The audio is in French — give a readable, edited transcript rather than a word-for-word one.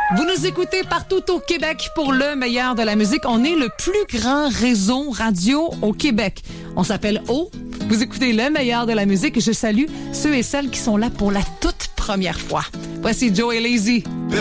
Vous nous écoutez partout au Québec pour le meilleur de la musique. On est le plus grand réseau radio au Québec. On s'appelle O. Vous écoutez le meilleur de la musique et je salue ceux et celles qui sont là pour la toute première fois. Voici Joey Lazy.